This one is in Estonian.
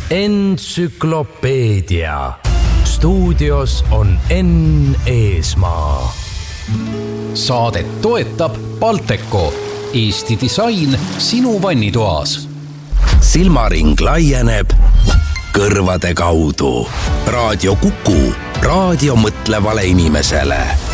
Entsüklopeedia. Stuudios on Enn Eesmaa. Saadet toetab Balteco, Eesti disain sinu vannitoas. Silmaring laieneb kõrvade kaudu. Raadio Kuku, raadio mõtlevale inimesele.